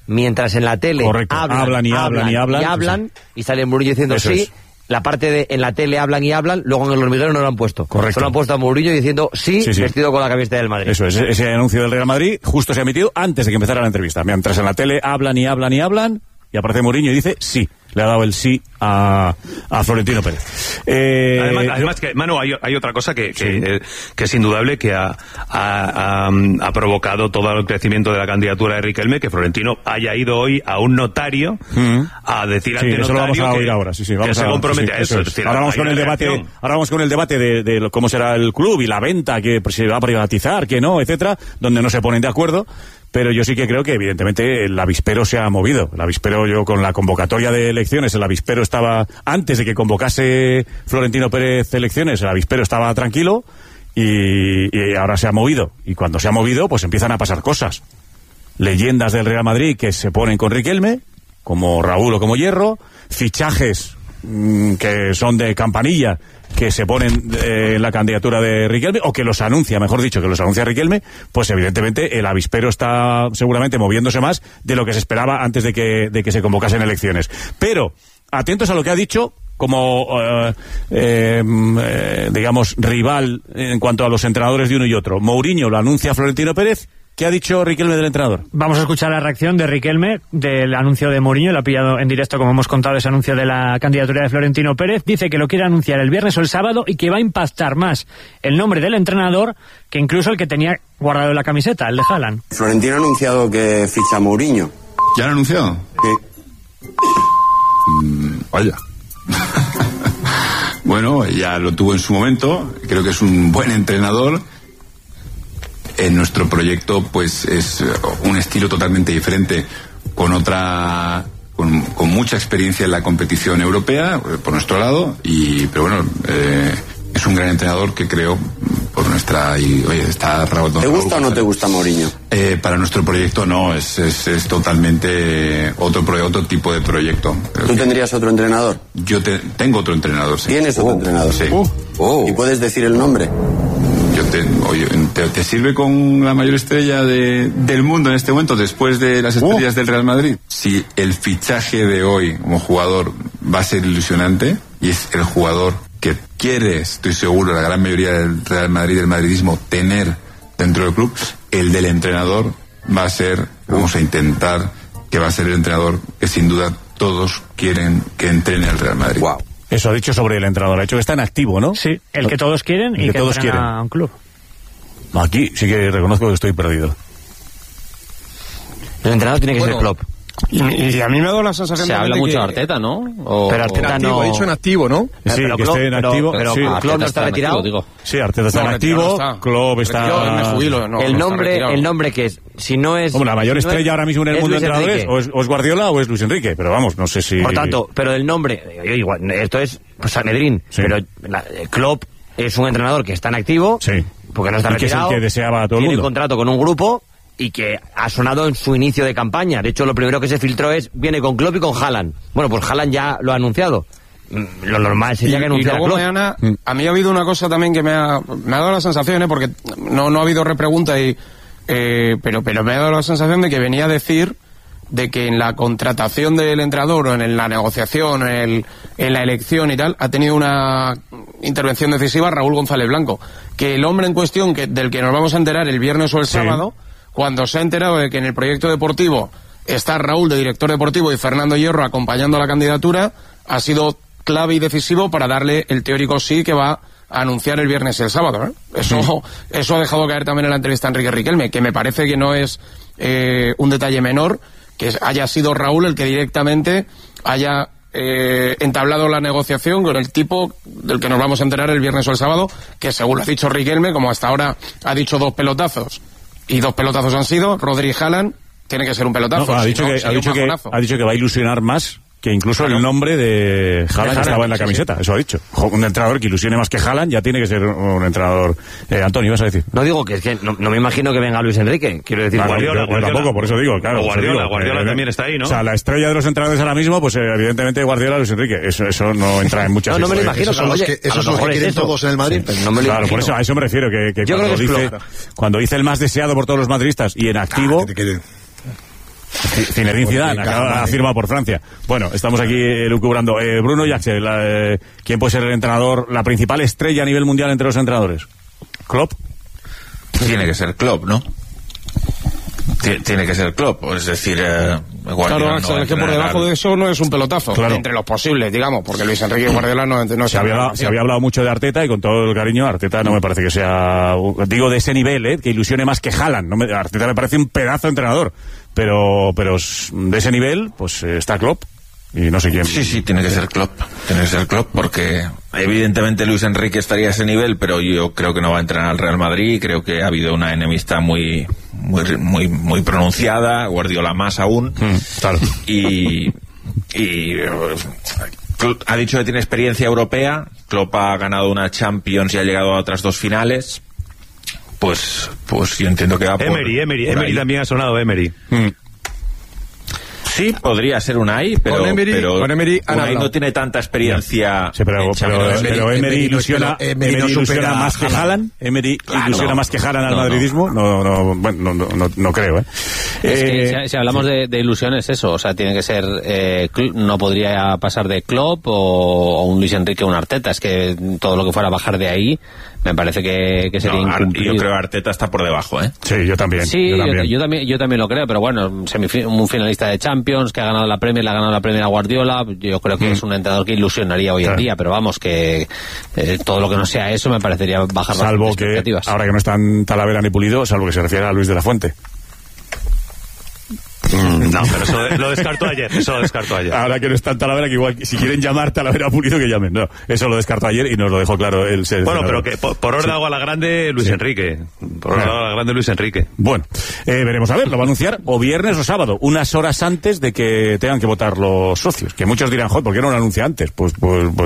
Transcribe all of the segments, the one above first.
mientras en la tele hablan y sale Mourinho diciendo eso sí. Es. La parte de en la tele hablan y hablan, luego en el hormiguero no lo han puesto. Correcto. Solo han puesto a Mourinho diciendo sí, vestido con la camiseta del Madrid. Eso es, ese anuncio del Real Madrid justo se ha emitido antes de que empezara la entrevista. Mientras en la tele hablan y aparece Mourinho y dice sí. Le ha dado el sí a Florentino Pérez. Además que, Manu, hay otra cosa que es indudable, que ha provocado todo el crecimiento de la candidatura de Riquelme, que Florentino haya ido hoy a un notario a decir ante notario eso lo vamos a oír ahora. Que se compromete a eso. Es decir, ahora vamos con el debate de cómo será el club y la venta, que se va a privatizar, que no, etcétera, donde no se ponen de acuerdo. Pero yo sí que creo que evidentemente el avispero se ha movido. El avispero, yo con la convocatoria de elecciones, el avispero estaba, antes de que convocase Florentino Pérez elecciones, el avispero estaba tranquilo y ahora se ha movido. Y cuando se ha movido, pues empiezan a pasar cosas. Leyendas del Real Madrid que se ponen con Riquelme, como Raúl o como Hierro, fichajes que son de campanilla, que se ponen en la candidatura de Riquelme, o que los anuncia, mejor dicho, que los anuncia Riquelme, pues evidentemente el avispero está seguramente moviéndose más de lo que se esperaba antes de que se convocasen elecciones. Pero, atentos a lo que ha dicho como, digamos, rival en cuanto a los entrenadores de uno y otro. Mourinho lo anuncia Florentino Pérez. ¿Qué ha dicho Riquelme del entrenador? Vamos a escuchar la reacción de Riquelme del anuncio de Mourinho. Lo ha pillado en directo, como hemos contado, ese anuncio de la candidatura de Florentino Pérez. Dice que lo quiere anunciar el viernes o el sábado y que va a impactar más el nombre del entrenador que incluso el que tenía guardado en la camiseta, el de Haaland. Florentino ha anunciado que ficha a Mourinho. ¿Ya lo ha anunciado? Sí. Vaya. Bueno, ya lo tuvo en su momento. Creo que es un buen entrenador. En nuestro proyecto, pues, es un estilo totalmente diferente, con mucha experiencia en la competición europea, por nuestro lado, pero bueno, es un gran entrenador que creo, por nuestra... está Raúl. ¿Te gusta o no te gusta Mourinho? Para nuestro proyecto no, es totalmente otro tipo de proyecto. ¿Tú tendrías otro entrenador? Yo tengo otro entrenador, sí. ¿Tienes otro entrenador? Sí. ¿Y puedes decir el nombre? ¿Te sirve con la mayor estrella del mundo en este momento, después de las estrellas del Real Madrid? Si el fichaje de hoy como jugador va a ser ilusionante, y es el jugador que quiere, estoy seguro, la gran mayoría del Real Madrid, del madridismo, tener dentro del club, el del entrenador va a ser, vamos a intentar que va a ser el entrenador que sin duda todos quieren que entrene al Real Madrid. Wow. Eso ha dicho sobre el entrenador, ha dicho que está en activo, ¿no? Sí, el que todos quieren y que todos quieren a un club. Aquí sí que reconozco que estoy perdido. El entrenador tiene que ser Klopp. Y a mí me ha dado la sensación se habla mucho de Arteta, ¿no? Pero Arteta no... Ha dicho en activo, ¿no? Sí, pero que esté en activo. Pero sí. Klopp no está retirado. Digo. Sí, Arteta está en activo. Klopp está... el nombre que es... Si no es... Como la mayor estrella ahora mismo en el mundo de entrenadores, o es Guardiola o es Luis Enrique. Pero vamos, no sé si... Por tanto, pero el nombre... Igual, esto es Sanedrín. Sí. Pero Klopp es un entrenador que está en activo. Sí. Porque no está retirado. Que es el que deseaba a todo el mundo. Tiene contrato con un grupo... y que ha sonado en su inicio de campaña. De hecho, lo primero que se filtró viene con Klopp y con Haaland. Bueno, pues Haaland ya lo ha anunciado. Lo normal sería que anunciara Klopp. Y luego, mañana, a mí ha habido una cosa también que me ha dado la sensación, porque no ha habido repregunta, pero me ha dado la sensación de que venía a decir de que en la contratación del entrenador, o en la negociación, en la elección y tal, ha tenido una intervención decisiva Raúl González Blanco. Que el hombre en cuestión, del que nos vamos a enterar el viernes o el sábado... Cuando se ha enterado de que en el proyecto deportivo está Raúl de director deportivo y Fernando Hierro acompañando la candidatura, ha sido clave y decisivo para darle el teórico sí que va a anunciar el viernes y el sábado, ¿eh? Eso ha dejado caer también en la entrevista a Enrique Riquelme, que me parece que no es un detalle menor, que haya sido Raúl el que directamente haya entablado la negociación con el tipo del que nos vamos a enterar el viernes o el sábado, que según lo ha dicho Riquelme, como hasta ahora ha dicho 2 pelotazos, y 2 pelotazos han sido Rodri y Haaland, tiene que ser un pelotazo. Ha dicho que va a ilusionar más que incluso el nombre de Haaland estaba en la camiseta. Eso ha dicho. Un entrenador que ilusione más que Haaland ya tiene que ser un entrenador. Antonio, ¿vas a decir? No digo que es que no me imagino que venga Luis Enrique. Quiero decir, Guardiola tampoco, por eso digo, claro. Guardiola también está ahí, ¿no? O sea, la estrella de los entrenadores ahora mismo, pues evidentemente Guardiola, Luis Enrique. Eso no entra en muchas. No me lo imagino. Esos son los que quieren todos en el Madrid. Claro, por eso a eso me refiero, que cuando dice el más deseado por todos los madridistas y en activo. Zinedine Zidane, acaba firma por Francia. Bueno, estamos aquí lucubrando. Bruno y Axel, ¿quién puede ser el entrenador, la principal estrella a nivel mundial entre los entrenadores? ¿Klopp? Tiene que ser Klopp, ¿no? Tiene que ser Klopp, es decir, Guardiola claro, es que por debajo de eso no es un pelotazo, claro. Entre los posibles, digamos, porque Luis Enrique y Guardiola no se había hablado mucho de Arteta, y con todo el cariño, Arteta no me parece que sea, digo, de ese nivel, que ilusione más que Haaland. Arteta me parece un pedazo de entrenador, pero de ese nivel, pues está Klopp. Y no sé quién. Sí, tiene que ser Klopp. Tiene que ser Klopp porque evidentemente Luis Enrique estaría a ese nivel, pero yo creo que no va a entrenar al Real Madrid. Creo que ha habido una enemistad muy pronunciada, Guardiola más aún. Claro. Y ha dicho que tiene experiencia europea. Klopp ha ganado una Champions y ha llegado a otras 2 finales. Pues yo entiendo que va por Emery también ha sonado Emery. Sí, podría ser Unai, pero Emery Unai no tiene tanta experiencia. Sí, pero Emery ilusiona más que Haaland. Emery ilusiona más que Haaland al madridismo. No creo. Es que si hablamos de ilusiones, eso, o sea, tiene que ser, no podría pasar de Klopp o un Luis Enrique o un Arteta. Es que todo lo que fuera a bajar de ahí me parece que sería incumplido. Yo creo que Arteta está por debajo, ¿eh? Sí, yo también. Sí, yo también lo creo, pero bueno, un finalista de Champions, que ha ganado la Premier, le ha ganado la Premier a Guardiola. Yo creo que es un entrenador que ilusionaría hoy en día, pero vamos, que todo lo que no sea eso me parecería bajar las expectativas. Que ahora que no están Talavera ni Pulido, salvo que se refiere a Luis de la Fuente. No, pero eso lo descartó ayer. Ahora que no está en Talavera, que igual si quieren llamar Talavera Pulido, que llamen. No, eso lo descartó ayer y nos lo dejó claro el Bueno, pero que por órdago a la grande Luis Enrique. Bueno, veremos a ver, lo va a anunciar o viernes o sábado, unas horas antes de que tengan que votar los socios. Que muchos dirán, joder, ¿por qué no lo anuncia antes? Pues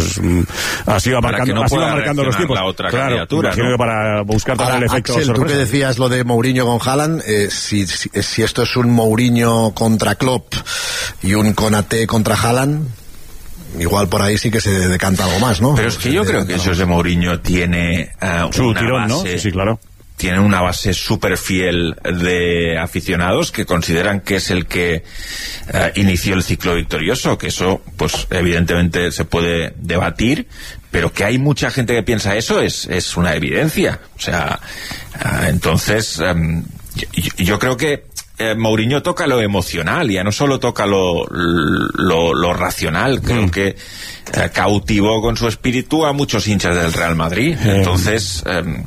así va marcando los tiempos. La otra candidatura, ¿no? Para buscar también el efecto Axel, sorpresa. tú que decías lo de Mourinho con Haaland, si esto es un Mourinho contra Klopp y un Konaté contra Haaland, igual por ahí sí que se decanta algo más, ¿no? Pero es que yo creo que eso de Mourinho tiene su una tirón, base, ¿no? Sí, claro. Tiene una base súper fiel de aficionados que consideran que es el que inició el ciclo victorioso, que eso, pues evidentemente se puede debatir, pero que hay mucha gente que piensa eso es una evidencia. O sea, entonces yo creo que Mourinho toca lo emocional, ya no solo toca lo racional. Creo que cautivó con su espíritu a muchos hinchas del Real Madrid. Entonces,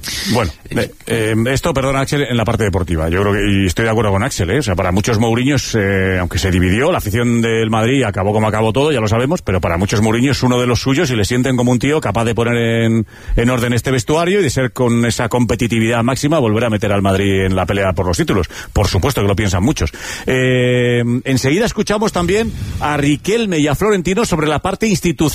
esto, perdona Axel, en la parte deportiva. Yo creo que, y estoy de acuerdo con Axel, o sea, para muchos Mourinhos, aunque se dividió, la afición del Madrid acabó como acabó todo, ya lo sabemos, pero para muchos Mourinho es uno de los suyos y le sienten como un tío capaz de poner en orden este vestuario y de ser, con esa competitividad máxima, volver a meter al Madrid en la pelea por los títulos. Por supuesto que lo piensan muchos. Enseguida escuchamos también a Riquelme y a Florentino sobre la parte institucional.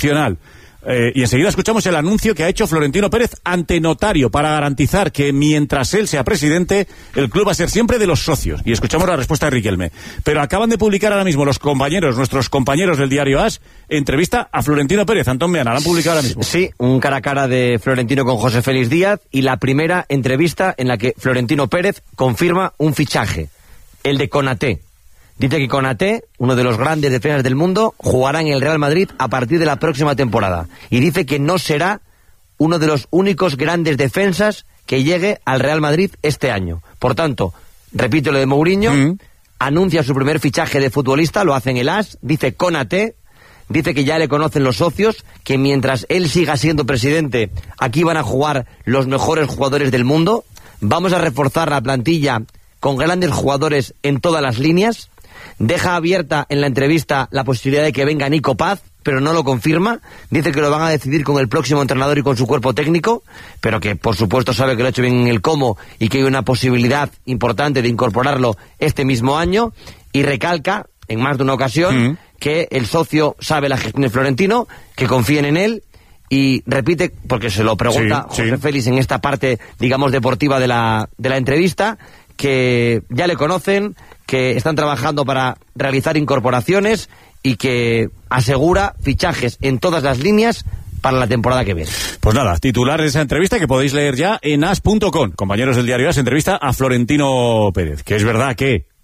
Y enseguida escuchamos el anuncio que ha hecho Florentino Pérez ante notario para garantizar que mientras él sea presidente, el club va a ser siempre de los socios. Y escuchamos la respuesta de Riquelme. Pero acaban de publicar ahora mismo nuestros compañeros del diario AS, entrevista a Florentino Pérez. Antón Meana, la han publicado ahora mismo. Sí, un cara a cara de Florentino con José Félix Díaz y la primera entrevista en la que Florentino Pérez confirma un fichaje, el de Konaté. Dice que Konaté, uno de los grandes defensas del mundo, jugará en el Real Madrid a partir de la próxima temporada. Y dice que no será uno de los únicos grandes defensas que llegue al Real Madrid este año. Por tanto, repito lo de Mourinho, anuncia su primer fichaje de futbolista, lo hace en el AS, dice Konaté, dice que ya le conocen los socios, que mientras él siga siendo presidente, aquí van a jugar los mejores jugadores del mundo, vamos a reforzar la plantilla con grandes jugadores en todas las líneas. Deja abierta en la entrevista la posibilidad de que venga Nico Paz, pero no lo confirma. Dice que lo van a decidir con el próximo entrenador y con su cuerpo técnico, pero que por supuesto sabe que lo ha hecho bien en el cómo y que hay una posibilidad importante de incorporarlo este mismo año. Y recalca, en más de una ocasión, que el socio sabe la gestión de Florentino, que confíen en él. Y repite, porque se lo pregunta José Félix en esta parte, digamos, deportiva de la entrevista, que ya le conocen, que están trabajando para realizar incorporaciones y que asegura fichajes en todas las líneas para la temporada que viene. Pues nada, titular de esa entrevista que podéis leer ya en as.com. Compañeros del diario AS, entrevista a Florentino Pérez, que es verdad que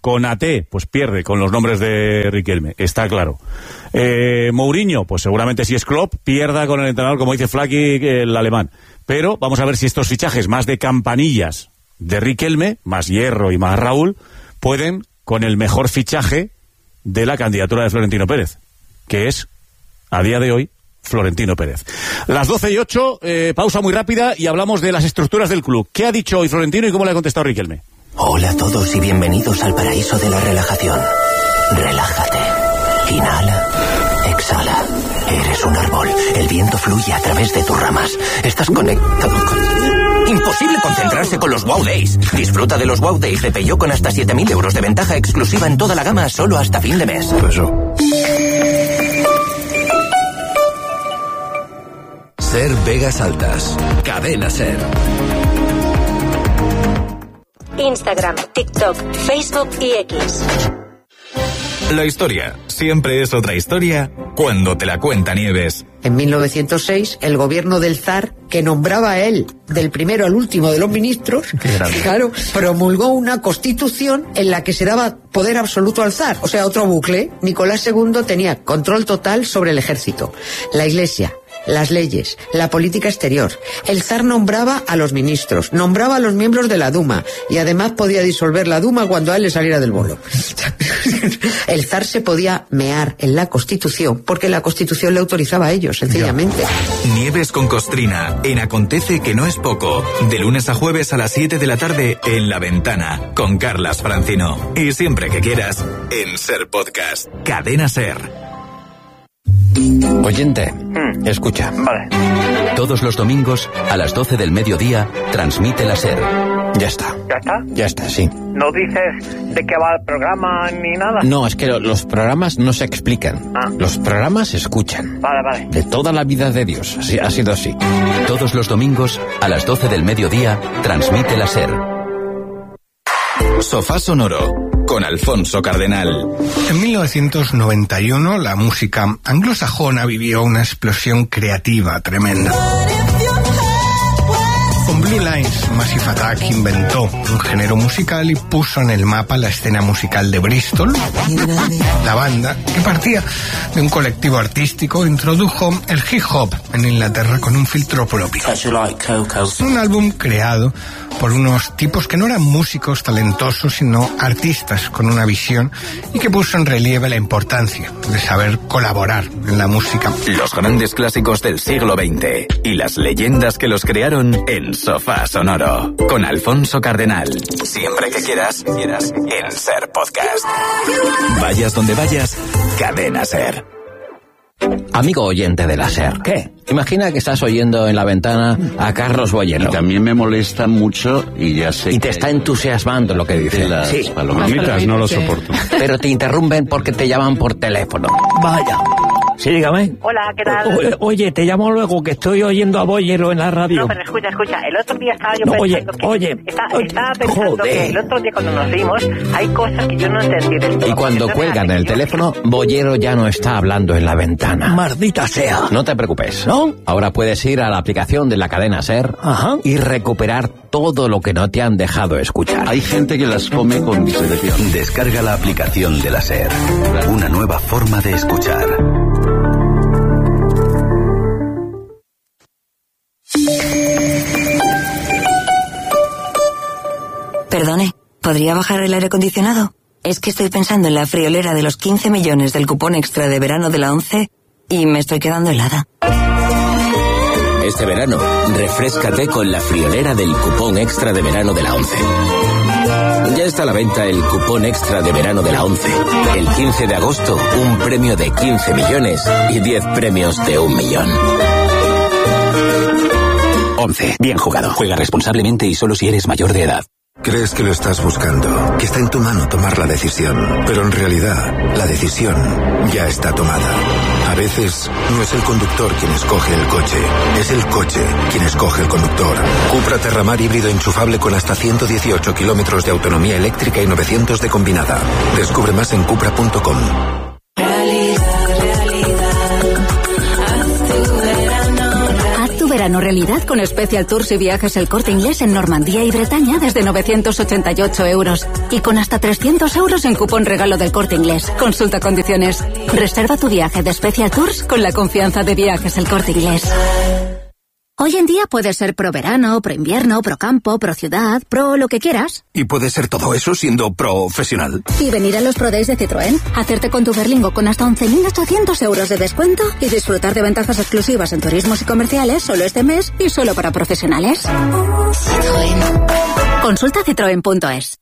Konaté, pues pierde con los nombres de Riquelme, está claro. Mourinho, pues seguramente si es Klopp, pierda con el entrenador, como dice Flaky, el alemán. Pero vamos a ver si estos fichajes más de campanillas de Riquelme, más Hierro y más Raúl, pueden con el mejor fichaje de la candidatura de Florentino Pérez, que es, a día de hoy, Florentino Pérez. Las 12:08, pausa muy rápida y hablamos de las estructuras del club. ¿Qué ha dicho hoy Florentino y cómo le ha contestado Riquelme? Hola a todos y bienvenidos al paraíso de la relajación. Relájate. Inhala. Exhala. Eres un árbol. El viento fluye a través de tus ramas. Estás conectado con... Imposible concentrarse con los Wow Days. Disfruta de los Wow Days de Peugeot con hasta 7.000 euros de ventaja exclusiva en toda la gama solo hasta fin de mes. Ser Vegas Altas. Cadena Ser. Instagram, TikTok, Facebook y X. La historia siempre es otra historia cuando te la cuenta Nieves. En 1906, el gobierno del zar, que nombraba a él del primero al último de los ministros, claro, promulgó una constitución en la que se daba poder absoluto al zar. O sea, otro bucle. Nicolás II tenía control total sobre el ejército, la iglesia, las leyes, la política exterior. El zar nombraba a los ministros, nombraba a los miembros de la Duma y además podía disolver la Duma cuando a él le saliera del bolo. El zar se podía mear en la Constitución porque la Constitución le autorizaba a ello, sencillamente. Nieves con Costrina, en Acontece que no es poco, de lunes a jueves a las 7 de la tarde en La Ventana, con Carlas Francino. Y siempre que quieras, en Ser Podcast, Cadena Ser. Oyente, escucha. Vale. Todos los domingos, a las 12 del mediodía, transmite la SER. Ya está. ¿Ya está? Ya está, sí. ¿No dices de qué va el programa ni nada? No, es que los programas no se explican. Los programas se escuchan. Vale. De toda la vida de Dios. Así, ha sido así. Todos los domingos, a las 12 del mediodía, transmite la SER. Sofá Sonoro, con Alfonso Cardenal. En 1991, la música anglosajona vivió una explosión creativa tremenda. Con Blue Lines, Massive Attack inventó un género musical y puso en el mapa la escena musical de Bristol. La banda, que partía de un colectivo artístico, introdujo el hip hop en Inglaterra con un filtro propio. Un álbum creado por unos tipos que no eran músicos talentosos, sino artistas con una visión y que puso en relieve la importancia de saber colaborar en la música. Los grandes clásicos del siglo XX y las leyendas que los crearon en Sofá Sonoro, con Alfonso Cardenal. Siempre que quieras, en Ser Podcast. Vayas donde vayas, Cadena Ser. Amigo oyente de la SER, ¿qué? Imagina que estás oyendo en La Ventana a Carlos Boyero. Y también me molesta mucho y ya sé. Y te está entusiasmando lo que dice. Sí. Palomitas no lo soporto. Pero te interrumpen porque te llaman por teléfono. Vaya. Sí, dígame. Hola, ¿qué tal? Oye, te llamo luego que estoy oyendo a Boyero en la radio. No, pero escucha. El otro día estaba yo pensando estaba pensando que el otro día cuando nos vimos hay cosas que yo no entendí. Y cuando cuelgan el teléfono, Boyero ya no está hablando en La Ventana. Maldita sea. No te preocupes. ¿No? Ahora puedes ir a la aplicación de la cadena SER y recuperar todo lo que no te han dejado escuchar. Hay gente que las come con discreción. Descarga la aplicación de la SER. Una nueva forma de escuchar. Perdone, ¿podría bajar el aire acondicionado? Es que estoy pensando en la friolera de los 15 millones del cupón extra de verano de la 11 y me estoy quedando helada. Este verano, refréscate con la friolera del cupón extra de verano de la 11. Ya está a la venta el cupón extra de verano de la 11. El 15 de agosto, un premio de 15 millones y 10 premios de 1 millón. 11. Bien jugado. Juega responsablemente y solo si eres mayor de edad. Crees que lo estás buscando, que está en tu mano tomar la decisión, pero en realidad la decisión ya está tomada. A veces no es el conductor quien escoge el coche, es el coche quien escoge el conductor. Cupra Terramar híbrido enchufable con hasta 118 kilómetros de autonomía eléctrica y 900 de combinada. Descubre más en cupra.com. verano realidad con Special Tours y viajes El Corte Inglés en Normandía y Bretaña desde 988 euros. Y con hasta 300 euros en cupón regalo del Corte Inglés. Consulta condiciones. Reserva tu viaje de Special Tours con la confianza de viajes El Corte Inglés. Hoy en día puedes ser pro verano, pro invierno, pro campo, pro ciudad, pro lo que quieras. Y puedes ser todo eso siendo profesional. Y venir a los Pro Days de Citroën, hacerte con tu Berlingo con hasta 11.800 euros de descuento y disfrutar de ventajas exclusivas en turismos y comerciales solo este mes y solo para profesionales. Citroën. Consulta citroen.es.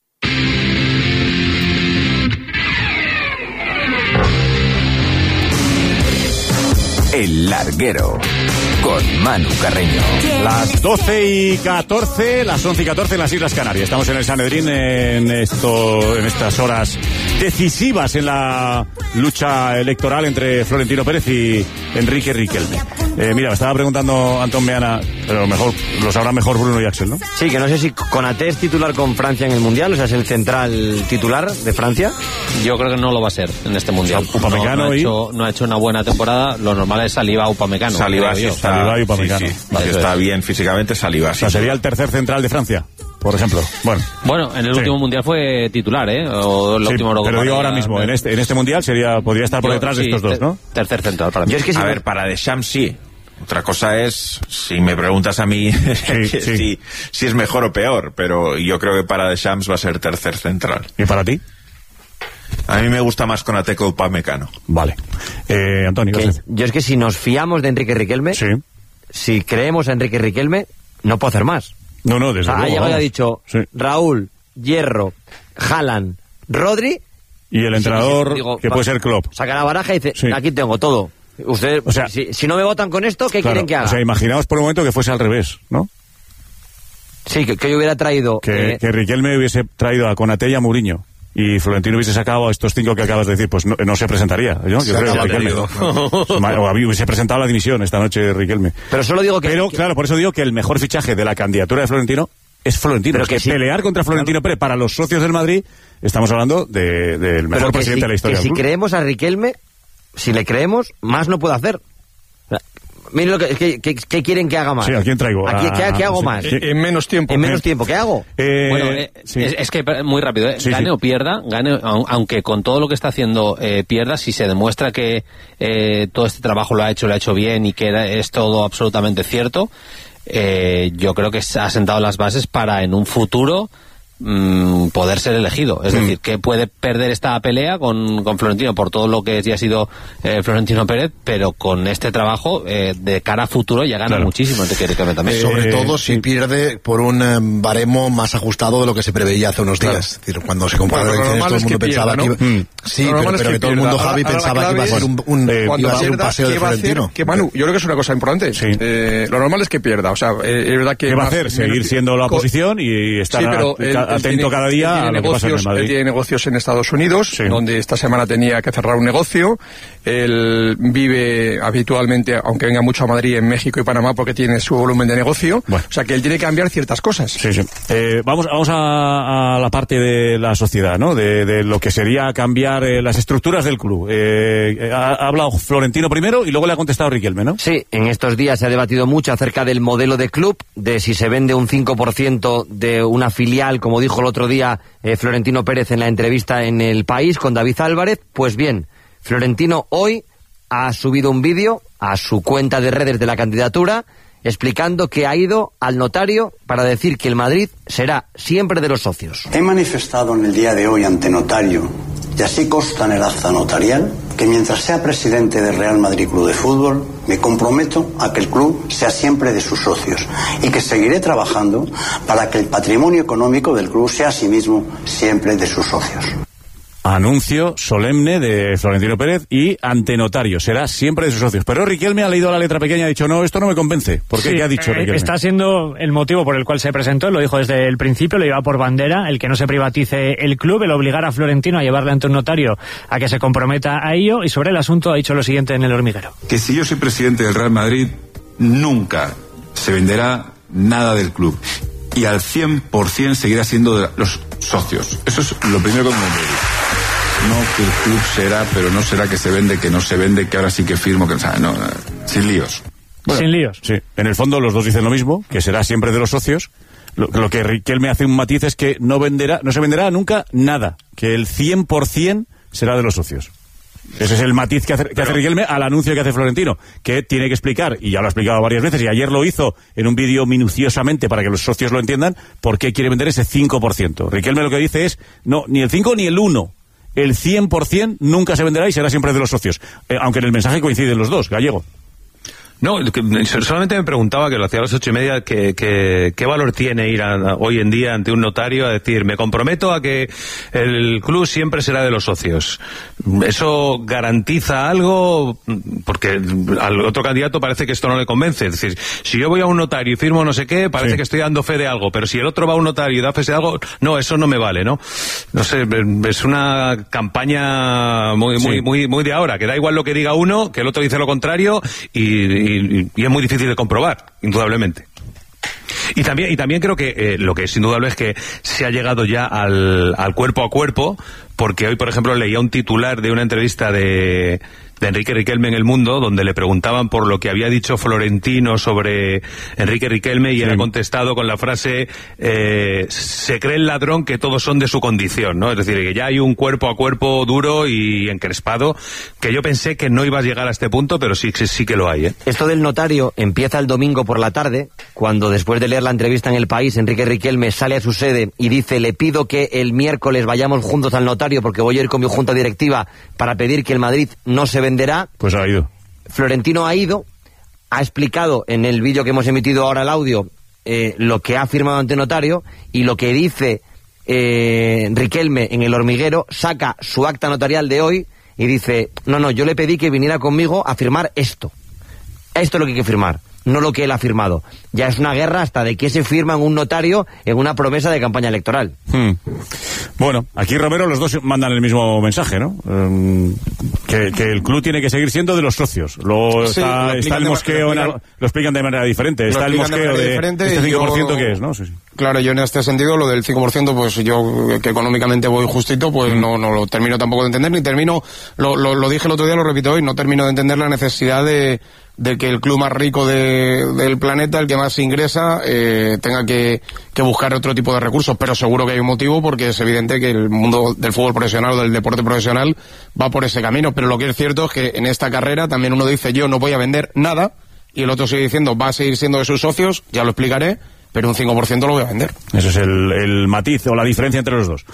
El Larguero, con Manu Carreño. Las 12:14, las 11:14 en las Islas Canarias. Estamos en el Sanedrín en estas horas decisivas en la lucha electoral entre Florentino Pérez y Enrique Riquelme. Mira, me estaba preguntando Antón Meana, pero mejor lo sabrá mejor Bruno y Axel, ¿no? Sí, que no sé si Konaté es titular con Francia en el Mundial, o sea, es el central titular de Francia. Yo creo que no lo va a ser en este Mundial. O sea, Upamecano no ha hecho una buena temporada. Lo normal es Saliba Upamecano. Saliba y Upamecano. Sí, vale, está bien físicamente Saliba. O sea, sería el tercer central de Francia, por ejemplo. Bueno, en el último Mundial fue titular, O el último pero digo ahora mismo, en este Mundial podría estar por detrás de estos dos, ¿no? Tercer central para mí. A ver, para Deschamps sí. Otra cosa es, si me preguntas a mí, si es mejor o peor, pero yo creo que para Deschamps va a ser tercer central. ¿Y para ti? A mí me gusta más Konaté que Upamecano. Vale. Antonio, yo es que si nos fiamos de Enrique Riquelme, si creemos a Enrique Riquelme, no puedo hacer más. No, desde luego. Ha llegado y ha dicho Raúl, Hierro, Haaland, Rodri. Y el entrenador, que puede ser Klopp. Saca la baraja y dice, aquí tengo todo. Ustedes, o sea, si no me votan con esto, ¿qué quieren que haga? O sea, imaginaos por un momento que fuese al revés, ¿no? Sí, que yo hubiera traído... Que Riquelme hubiese traído a Konaté y a Mourinho. Y Florentino hubiese sacado a estos 5 que acabas de decir, pues no se presentaría. Yo creo que Riquelme. O hubiese presentado la dimisión esta noche Riquelme. Pero solo digo que... Pero, claro, por eso digo que el mejor fichaje de la candidatura de Florentino es Florentino. Pero que pelear contra Florentino Pérez para los socios del Madrid, estamos hablando del mejor presidente de la historia del club. Si creemos a Riquelme, si le creemos, más no puede hacer. Miren ¿qué quieren que haga más? Sí, ¿a quién traigo? ¿Qué hago más? En menos tiempo. En menos tiempo, ¿qué hago? Es que muy rápido, gane o pierda, aunque con todo lo que está haciendo pierda, si se demuestra que todo este trabajo lo ha hecho bien y que es todo absolutamente cierto, yo creo que ha sentado las bases para en un futuro poder ser elegido. Es decir, que puede perder esta pelea con Florentino por todo lo que ya ha sido Florentino Pérez, pero con este trabajo de cara a futuro ya gana muchísimo. También. Sobre todo si pierde por un baremo más ajustado de lo que se preveía hace unos días. Es decir, cuando se compara elecciones, todo el mundo pensaba que... Sí, pero que todo el mundo, Javi, pensaba que iba a ser un paseo de Florentino. Que Manu, yo creo que es una cosa importante. Lo normal es que pierda. O sea, es verdad que... ¿Qué va a hacer? Seguir siendo la oposición y estar atento cada día a lo que pasa en el Madrid. Él tiene negocios en Estados Unidos, donde esta semana tenía que cerrar un negocio. Él vive habitualmente, aunque venga mucho a Madrid, en México y Panamá, porque tiene su volumen de negocio. O sea, que él tiene que cambiar ciertas cosas. Vamos a la parte de la sociedad, ¿no? De lo que sería cambiar las estructuras del club. Ha hablado Florentino primero y luego le ha contestado Riquelme, ¿no? Sí, en estos días se ha debatido mucho acerca del modelo de club, de si se vende un 5% de una filial, como dijo el otro día Florentino Pérez en la entrevista en El País con David Álvarez. Pues bien, Florentino hoy ha subido un vídeo a su cuenta de redes de la candidatura explicando que ha ido al notario para decir que el Madrid será siempre de los socios. He manifestado en el día de hoy ante notario, y así consta en el acta notarial, que mientras sea presidente del Real Madrid Club de Fútbol, me comprometo a que el club sea siempre de sus socios y que seguiré trabajando para que el patrimonio económico del club sea asimismo siempre de sus socios. Anuncio solemne de Florentino Pérez y ante notario. Será siempre de sus socios. Pero Riquelme ha leído la letra pequeña y ha dicho, no, esto no me convence. ¿Por qué? ¿Qué ha dicho Riquelme? Está siendo el motivo por el cual se presentó, lo dijo desde el principio, lo lleva por bandera, el que no se privatice el club, el obligar a Florentino a llevarle ante un notario a que se comprometa a ello, y sobre el asunto ha dicho lo siguiente en El Hormiguero. Que si yo soy presidente del Real Madrid, nunca se venderá nada del club. Y al 100% seguirá siendo de los socios. Eso es lo primero que me dice. No que el club será, pero no será que se vende, que no se vende, que ahora sí que firmo, que no, sin líos. Bueno, sin líos. Sí, en el fondo los dos dicen lo mismo, que será siempre de los socios. Lo que Riquelme hace un matiz es que no se venderá nunca nada, que el 100% será de los socios. Ese es el matiz que hace Riquelme al anuncio que hace Florentino, que tiene que explicar, y ya lo ha explicado varias veces, y ayer lo hizo en un vídeo minuciosamente para que los socios lo entiendan, por qué quiere vender ese 5%. Riquelme lo que dice es, no, ni el 5 ni el 1. El 100% nunca se venderá y será siempre de los socios. Aunque en el mensaje coinciden los dos, Gallego. No, solamente me preguntaba, que lo hacía a las 8:30, ¿qué valor tiene ir hoy en día ante un notario a decir, me comprometo a que el club siempre será de los socios? ¿Eso garantiza algo? Porque al otro candidato parece que esto no le convence. Es decir, si yo voy a un notario y firmo no sé qué, parece que estoy dando fe de algo, pero si el otro va a un notario y da fe de algo, no, eso no me vale, ¿no? No sé, es una campaña muy de ahora, que da igual lo que diga uno, que el otro dice lo contrario, y es muy difícil de comprobar, indudablemente. Y también creo que lo que es indudable es que se ha llegado ya al cuerpo a cuerpo, porque hoy, por ejemplo, leía un titular de una entrevista de Enrique Riquelme en El Mundo, donde le preguntaban por lo que había dicho Florentino sobre Enrique Riquelme, y él ha contestado con la frase, se cree el ladrón que todos son de su condición, ¿no? Es decir, que ya hay un cuerpo a cuerpo duro y encrespado, que yo pensé que no iba a llegar a este punto, pero sí que lo hay, ¿eh? Esto del notario empieza el domingo por la tarde, cuando después de leer la entrevista en El País, Enrique Riquelme sale a su sede y dice, le pido que el miércoles vayamos juntos al notario porque voy a ir con mi junta directiva para pedir que el Madrid no se venderá. Pues ha ido. Florentino ha ido, ha explicado en el vídeo que hemos emitido ahora, el audio, lo que ha firmado ante notario, y lo que dice Riquelme en El Hormiguero, saca su acta notarial de hoy y dice, no, yo le pedí que viniera conmigo a firmar esto. Esto es lo que hay que firmar, no lo que él ha firmado. Ya es una guerra hasta de qué se firma en un notario en una promesa de campaña electoral. Bueno, aquí, Romero, los dos mandan el mismo mensaje, ¿no? Que el club tiene que seguir siendo de los socios. Luego está el mosqueo, lo explican de manera diferente. Está el mosqueo de este 5% que es, ¿no? Sí. Claro, yo en este sentido, lo del 5%, pues yo, que económicamente voy justito, pues no lo termino tampoco de entender, ni termino, lo dije el otro día, lo repito hoy, no termino de entender la necesidad de que el club más rico del planeta, el que más ingresa, tenga que buscar otro tipo de recursos, pero seguro que hay un motivo, porque es evidente que el mundo del fútbol profesional o del deporte profesional va por ese camino, pero lo que es cierto es que en esta carrera también uno dice, yo no voy a vender nada, y el otro sigue diciendo, va a seguir siendo de sus socios, ya lo explicaré, pero un 5% lo voy a vender. Ese es el matiz o la diferencia entre los dos.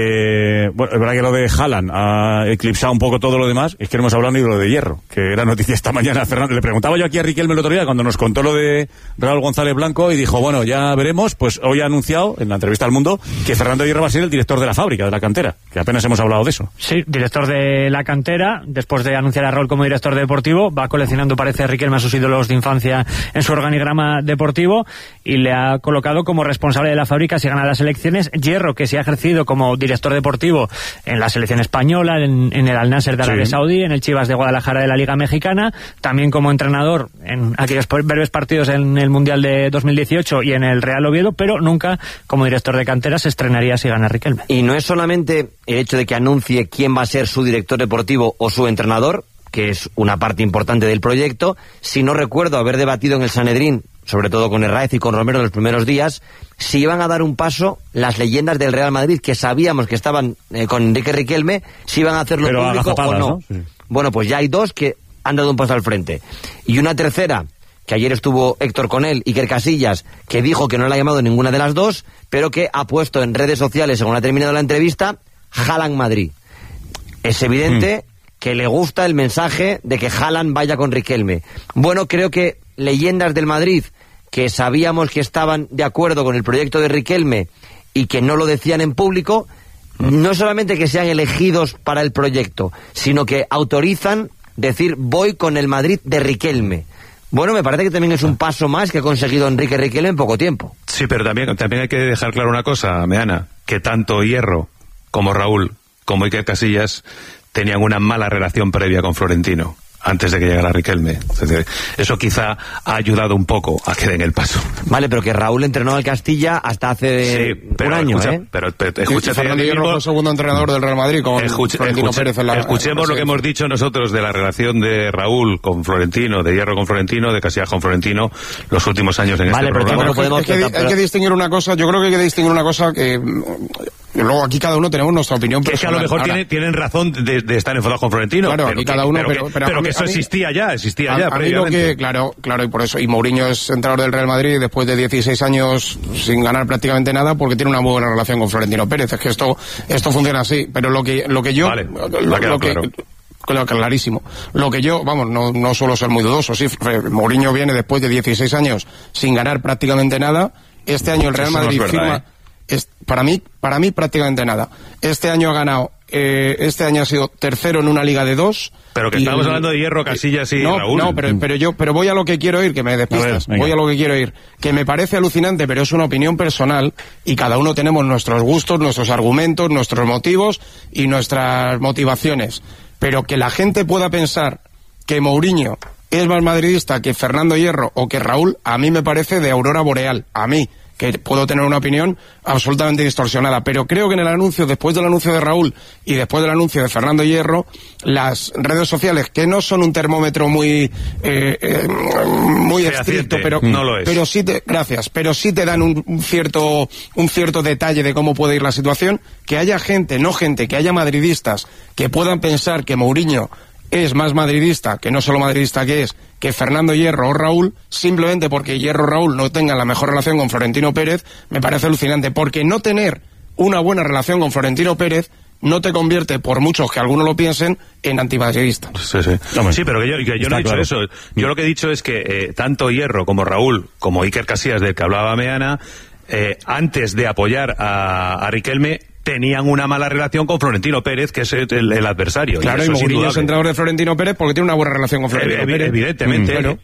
Bueno, es verdad que lo de Haaland ha eclipsado un poco todo lo demás. Es que no hemos hablado ni de lo de Hierro, que era noticia esta mañana. Fernando, le preguntaba yo aquí a Riquelme el otro día cuando nos contó lo de Raúl González Blanco, y dijo, bueno, ya veremos. Pues hoy ha anunciado en la entrevista al Mundo que Fernando Hierro va a ser el director de la fábrica, de la cantera, que apenas hemos hablado de eso. Sí, director de la cantera. Después de anunciar a Raúl como director deportivo, va coleccionando, parece, Riquelme a sus ídolos de infancia en su organigrama deportivo, y le ha colocado como responsable de la fábrica si gana las elecciones. Hierro, que se ha ejercido como director deportivo en la selección española, en el Al Nasser de Arabia Saudí, en el Chivas de Guadalajara de la Liga Mexicana, también como entrenador en aquellos breves partidos en el Mundial de 2018 y en el Real Oviedo, pero nunca como director de cantera. Se estrenaría si gana Riquelme. Y no es solamente el hecho de que anuncie quién va a ser su director deportivo o su entrenador, que es una parte importante del proyecto, sino recuerdo haber debatido en el Sanedrín, sobre todo con Herráez y con Romero en los primeros días, si iban a dar un paso las leyendas del Real Madrid, que sabíamos que estaban con Enrique Riquelme, si iban a hacerlo pero público o no. Sí. Bueno, pues ya hay dos que han dado un paso al frente. Y una tercera, que ayer estuvo Héctor Conel, Iker Casillas, que dijo que no le ha llamado ninguna de las dos, pero que ha puesto en redes sociales, según ha terminado la entrevista, Haaland Madrid. Es evidente que le gusta el mensaje de que Haaland vaya con Riquelme. Bueno, creo que leyendas del Madrid que sabíamos que estaban de acuerdo con el proyecto de Riquelme y que no lo decían en público, no solamente que sean elegidos para el proyecto, sino que autorizan decir voy con el Madrid de Riquelme. Bueno, me parece que también es un paso más que ha conseguido Enrique Riquelme en poco tiempo. Sí, pero también hay que dejar claro una cosa, Meana, que tanto Hierro como Raúl como Iker Casillas tenían una mala relación previa con Florentino. antes de que llegara Riquelme. Entonces, eso quizá ha ayudado un poco a que den el paso. Vale, pero que Raúl entrenó al Castilla hasta hace un año, Pero Fernando Hierro fue el segundo entrenador del Real Madrid con Florentino Pérez en la... Escuchemos lo que hemos dicho nosotros de la relación de Raúl con Florentino, de Hierro con Florentino, de Casillas con Florentino, los últimos años en este programa. Hay que distinguir una cosa, yo creo que hay que distinguir una cosa que... Luego aquí cada uno tenemos nuestra opinión personal. Que a lo mejor tienen razón de estar enfadados con Florentino. Claro, aquí cada uno... Pero que eso existía ya a mí lo que, claro, y por eso, y Mourinho es entrenador del Real Madrid después de 16 años sin ganar prácticamente nada porque tiene una muy buena relación con Florentino Pérez. Es que esto funciona así, pero lo que yo... Vale, claro, clarísimo. Lo que yo, vamos, no suelo ser muy dudoso, sí, Mourinho viene después de 16 años sin ganar prácticamente nada. Este año el Real Madrid firma... Para mí prácticamente nada. Este año ha ganado, este año ha sido tercero en una liga de 2. Pero que estamos hablando de Hierro, Casillas y Raúl. No, pero voy a lo que quiero ir, que me despistas. Voy a lo que quiero ir. Que me parece alucinante, pero es una opinión personal y cada uno tenemos nuestros gustos, nuestros argumentos, nuestros motivos y nuestras motivaciones. Pero que la gente pueda pensar que Mourinho es más madridista que Fernando Hierro o que Raúl, a mí me parece de aurora boreal. A mí, que puedo tener una opinión absolutamente distorsionada, pero creo que en el anuncio, después del anuncio de Raúl y después del anuncio de Fernando Hierro, las redes sociales, que no son un termómetro muy estricto, pero no lo es. Pero sí te dan un cierto detalle de cómo puede ir la situación, que haya que haya madridistas que puedan pensar que Mourinho es más madridista, que no solo madridista que Fernando Hierro o Raúl, simplemente porque Hierro o Raúl no tengan la mejor relación con Florentino Pérez, me parece alucinante, porque no tener una buena relación con Florentino Pérez no te convierte, por muchos que algunos lo piensen, en antimadridista. Sí, pero que yo no he dicho eso. Yo lo que he dicho es que tanto Hierro como Raúl, como Iker Casillas, del que hablaba Meana, antes de apoyar a Riquelme, tenían una mala relación con Florentino Pérez, que es el adversario. Claro, y Mourinho es entrenador de Florentino Pérez porque tiene una buena relación con Florentino Pérez. Evidentemente. Claro.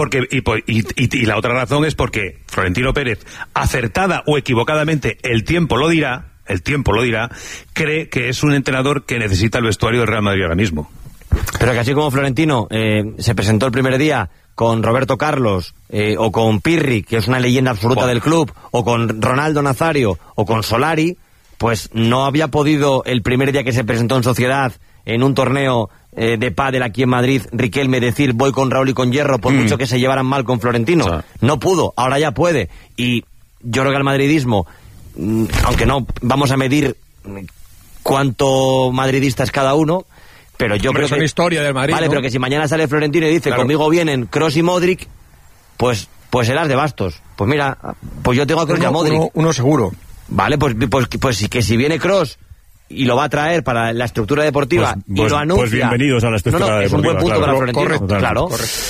Y la otra razón es porque Florentino Pérez, acertada o equivocadamente, el tiempo lo dirá, cree que es un entrenador que necesita el vestuario del Real Madrid ahora mismo. Pero que así como Florentino se presentó el primer día con Roberto Carlos, o con Pirri, que es una leyenda absoluta del club, o con Ronaldo Nazario, o con Solari, pues no había podido el primer día que se presentó en Sociedad en un torneo de pádel aquí en Madrid, Riquelme, decir voy con Raúl y con Hierro, por mucho que se llevaran mal con Florentino. No pudo, ahora ya puede. Y yo creo que el madridismo, aunque no vamos a medir cuánto madridista es cada uno, pero yo creo que... es una historia del Madrid, vale, ¿no? Pero que si mañana sale Florentino y dice, conmigo vienen Kroos y Modric, pues serás de bastos. Pues mira, pues yo tengo a Kroos y a Modric. Uno seguro. Vale, pues que si viene Kroos y lo va a traer para la estructura deportiva y lo anuncia... Pues bienvenidos a la estructura deportiva. Es un buen punto para Florentino. Correcto, claro.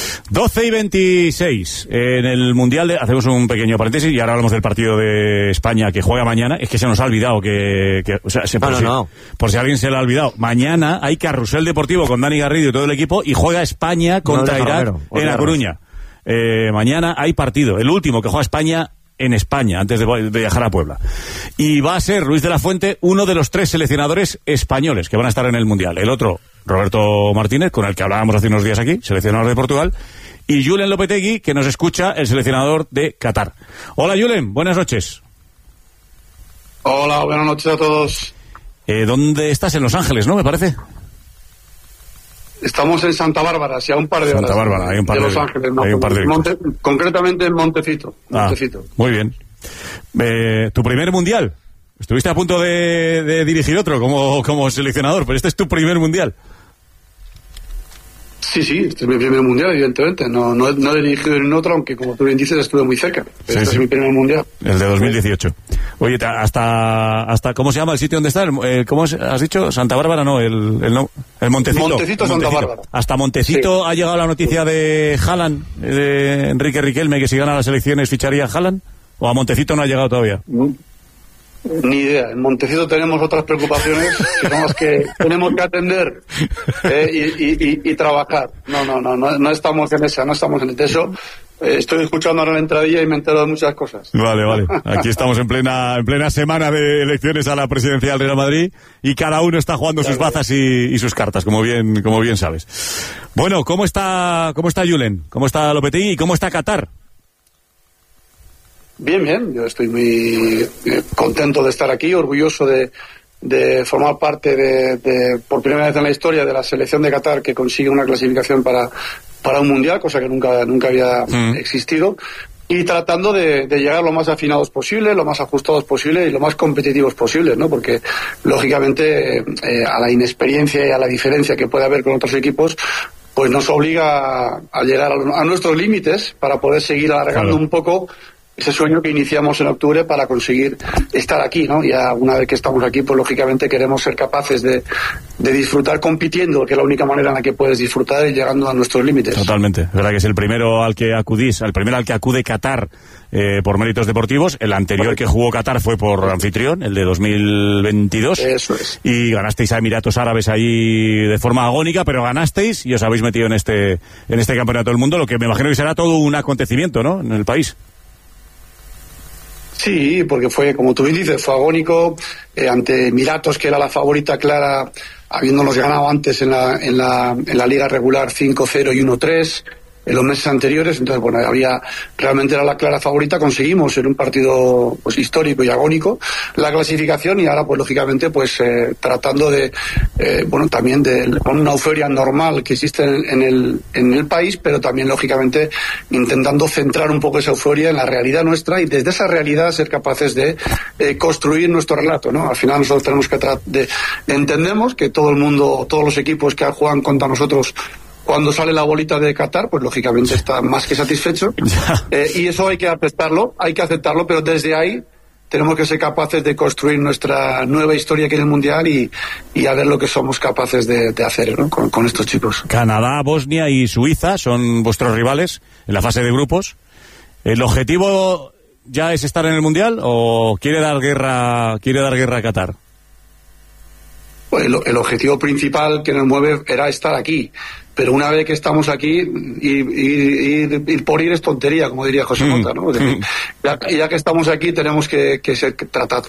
12:26 en el Mundial. Hacemos un pequeño paréntesis y ahora hablamos del partido de España que juega mañana. Es que se nos ha olvidado por si alguien se lo ha olvidado. Mañana hay carrusel deportivo con Dani Garrido y todo el equipo y juega España contra Irak en La Coruña. Mañana hay partido. El último que juega España en España, antes de viajar a Puebla. Y va a ser Luis de la Fuente uno de los 3 seleccionadores españoles que van a estar en el Mundial. El otro, Roberto Martínez, con el que hablábamos hace unos días aquí, seleccionador de Portugal, y Julen Lopetegui, que nos escucha, el seleccionador de Qatar. Hola, Julen, buenas noches. Hola, buenas noches a todos. ¿Dónde estás? En Los Ángeles, ¿no? Me parece. Estamos en Santa Bárbara, hacia un par de horas. Santa Bárbara, hay un par de Los Ángeles, ¿no? Hay un par de concretamente en Montecito. Muy bien. ¿Tu primer mundial? Estuviste a punto de dirigir otro como seleccionador, pero este es tu primer mundial. Sí, este es mi primer mundial, evidentemente. No he dirigido en otro, aunque como tú bien dices, estuve muy cerca. Pero este es mi primer mundial. El de 2018. Oye, hasta ¿cómo se llama el sitio donde está? ¿Cómo has dicho? Santa Bárbara, no, el Montecito. Montecito, Santa Bárbara. Hasta Montecito ha llegado la noticia de Haaland, de Enrique Riquelme, que si gana las elecciones ficharía a Haaland. ¿O a Montecito no ha llegado todavía? Ni idea. En Montecito tenemos otras preocupaciones que son las que tenemos que atender y trabajar. No estamos en esa, no estamos en eso. Estoy escuchando ahora la entradilla y me entero de muchas cosas. Vale. Aquí estamos en plena semana de elecciones a la presidencia del Real Madrid y cada uno está jugando sus bazas y sus cartas, como bien sabes. Bueno, ¿cómo está Julen? ¿Cómo está Lopetegui? ¿Y cómo está Qatar? Bien, yo estoy muy contento de estar aquí, orgulloso de formar parte de por primera vez en la historia de la selección de Qatar que consigue una clasificación para un mundial, cosa que nunca había existido, y tratando de llegar lo más afinados posible, lo más ajustados posible y lo más competitivos posible, ¿no? Porque lógicamente a la inexperiencia y a la diferencia que puede haber con otros equipos, pues nos obliga a llegar a nuestros límites para poder seguir alargando un poco ese sueño que iniciamos en octubre para conseguir estar aquí, ¿no? Ya una vez que estamos aquí, pues lógicamente queremos ser capaces de disfrutar compitiendo, que es la única manera en la que puedes disfrutar y llegando a nuestros límites. Totalmente. Es verdad que es el primero al que acudís, el primero al que acude Qatar por méritos deportivos. El anterior que jugó Qatar fue por anfitrión, el de 2022. Eso es. Y ganasteis a Emiratos Árabes ahí de forma agónica, pero ganasteis y os habéis metido en este campeonato del mundo, lo que me imagino que será todo un acontecimiento, ¿no? En el país. Sí, porque fue, como tú bien dices, fue agónico ante Emiratos, que era la favorita clara, habiéndonos ganado antes en la liga regular 5-0 y 1-3 en los meses anteriores. Entonces, bueno, realmente era la clara favorita. Conseguimos en un partido pues histórico y agónico la clasificación, y ahora pues lógicamente pues tratando de también con una euforia normal que existe en el país, pero también lógicamente intentando centrar un poco esa euforia en la realidad nuestra y desde esa realidad ser capaces de construir nuestro relato, ¿no? Al final nosotros tenemos que entendemos que todo el mundo, todos los equipos que juegan contra nosotros, cuando sale la bolita de Qatar, pues lógicamente está más que satisfecho. Y eso hay que aceptarlo, pero desde ahí tenemos que ser capaces de construir nuestra nueva historia aquí en el Mundial y a ver lo que somos capaces de hacer, ¿no? con estos chicos. Canadá, Bosnia y Suiza son vuestros rivales en la fase de grupos. ¿El objetivo ya es estar en el Mundial o quiere dar guerra a Qatar? Pues el objetivo principal que nos mueve era estar aquí, pero una vez que estamos aquí, ir por ir es tontería, como diría José Mota, ¿no? Ya que estamos aquí tenemos que tratar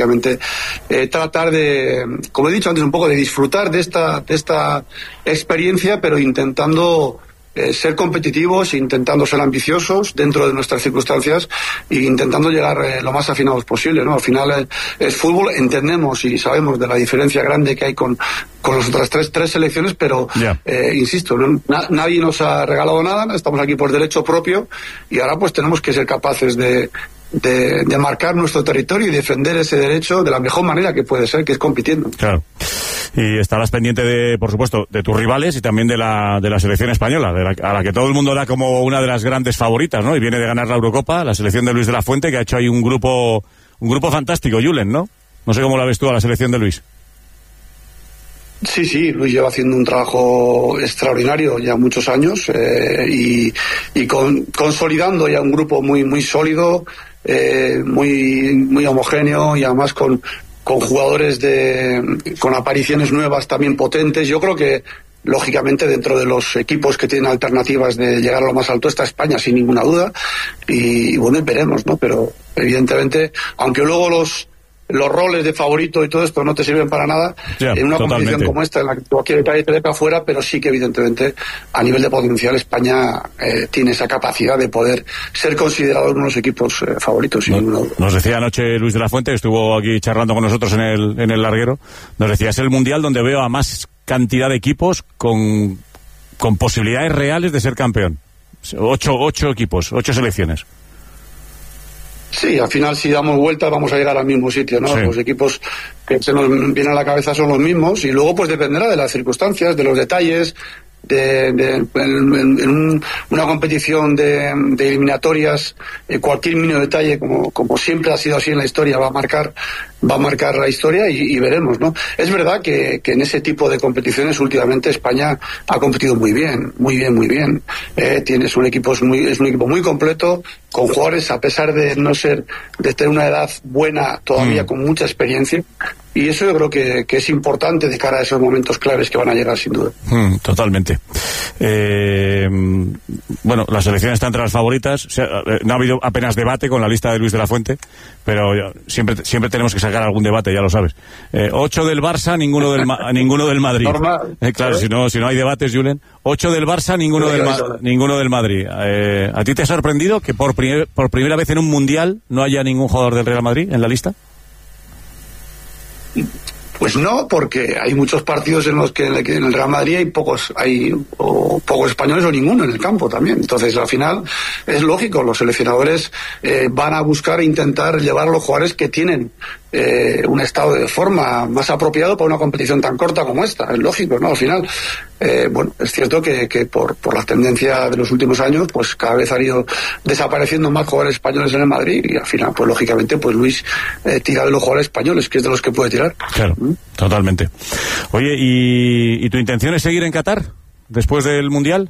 de, como he dicho antes, un poco de disfrutar de esta experiencia, pero intentando ser competitivos, intentando ser ambiciosos dentro de nuestras circunstancias e intentando llegar lo más afinados posible, ¿no? Al final es fútbol, entendemos y sabemos de la diferencia grande que hay con las otras tres selecciones, pero insisto, nadie nos ha regalado nada, estamos aquí por derecho propio y ahora pues tenemos que ser capaces de marcar nuestro territorio y defender ese derecho de la mejor manera que puede ser, que es compitiendo. Claro. Y estarás pendiente por supuesto, de tus rivales y también de la selección española, a la que todo el mundo da como una de las grandes favoritas, ¿no? Y viene de ganar la Eurocopa, la selección de Luis de la Fuente, que ha hecho ahí un grupo fantástico, Julen, ¿no? No sé cómo la ves tú a la selección de Luis. Sí, Luis lleva haciendo un trabajo extraordinario ya muchos años y consolidando ya un grupo muy, muy sólido, muy, muy homogéneo y además con jugadores con apariciones nuevas también potentes. Yo creo que lógicamente dentro de los equipos que tienen alternativas de llegar a lo más alto está España sin ninguna duda y bueno, veremos, ¿no? Pero evidentemente, aunque luego los roles de favorito y todo esto no te sirven para nada en una competición como esta en la que cualquier país te deja afuera, pero sí que evidentemente a nivel de potencial España tiene esa capacidad de poder ser considerado uno de los equipos favoritos. Nos decía anoche Luis de la Fuente, que estuvo aquí charlando con nosotros en el larguero, nos decía, es el Mundial donde veo a más cantidad de equipos con posibilidades reales de ser campeón. 8 equipos, 8 selecciones. Sí, al final si damos vuelta vamos a llegar al mismo sitio, ¿no? Sí. Los equipos que se nos vienen a la cabeza son los mismos y luego pues dependerá de las circunstancias, de los detalles, en una competición de eliminatorias, cualquier mínimo detalle, como siempre ha sido así en la historia, va a marcar la historia y veremos, ¿no? Es verdad que en ese tipo de competiciones últimamente España ha competido muy bien. Es un equipo muy completo, con jugadores, a pesar de tener una edad buena todavía, con mucha experiencia, y eso yo creo que es importante de cara a esos momentos claves que van a llegar sin duda. Totalmente. Bueno, la selección está entre las favoritas. No ha habido apenas debate con la lista de Luis de la Fuente, pero siempre tenemos que sacar algún debate, ya lo sabes. 8 del Barça, ninguno del Madrid. Claro, si no hay debates, Julen. 8 del Barça, ninguno del Madrid. ¿A ti te ha sorprendido que por primera vez en un mundial no haya ningún jugador del Real Madrid en la lista? Pues no, porque hay muchos partidos en los que en el Real Madrid hay pocos españoles o ninguno en el campo también. Entonces, al final, es lógico, los seleccionadores van a buscar e intentar llevar a los jugadores que tienen un estado de forma más apropiado para una competición tan corta como esta. Es lógico, ¿no? Al final, bueno, es cierto que por la tendencia de los últimos años, pues cada vez han ido desapareciendo más jugadores españoles en el Madrid y al final, pues lógicamente, pues Luis tira de los jugadores españoles, que es de los que puede tirar. Claro, totalmente. Oye, ¿y tu intención es seguir en Qatar después del Mundial?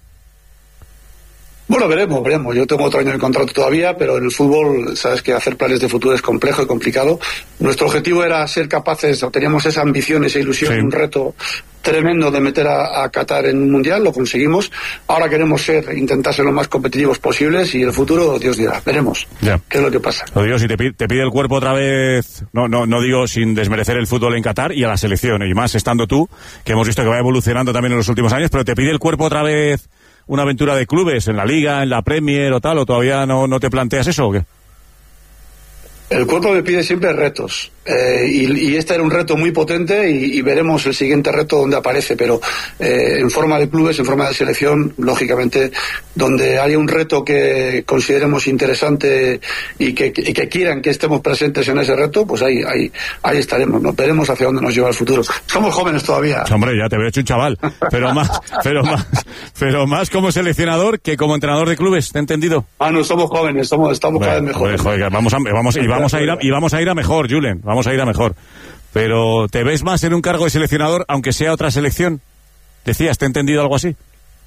Bueno, veremos. Yo tengo otro año de contrato todavía, pero en el fútbol, sabes que hacer planes de futuro es complejo y complicado. Nuestro objetivo era ser capaces, o teníamos esa ambición, esa ilusión, un reto tremendo de meter a Qatar en un mundial, lo conseguimos. Ahora queremos intentar ser lo más competitivos posibles y el futuro, Dios dirá, veremos qué es lo que pasa. Lo digo, si te pide el cuerpo otra vez, no digo sin desmerecer el fútbol en Qatar y a la selección, y más estando tú, que hemos visto que va evolucionando también en los últimos años, pero te pide el cuerpo otra vez una aventura de clubes en la Liga, en la Premier o tal, o todavía no te planteas eso o qué? El cuerpo me pide siempre retos y este era un reto muy potente y veremos el siguiente reto donde aparece, pero en forma de clubes, en forma de selección, lógicamente donde haya un reto que consideremos interesante y que quieran que estemos presentes en ese reto, pues ahí estaremos, ¿no? Veremos hacia dónde nos lleva el futuro. Somos jóvenes todavía. Hombre, ya te veo hecho un chaval, pero más como seleccionador que como entrenador de clubes, ¿te he entendido? No, somos jóvenes, estamos cada vez mejores. Joder, vamos a ir a mejor, Julen, vamos a ir a mejor. Pero ¿te ves más en un cargo de seleccionador, aunque sea otra selección? Decías, ¿te he entendido algo así?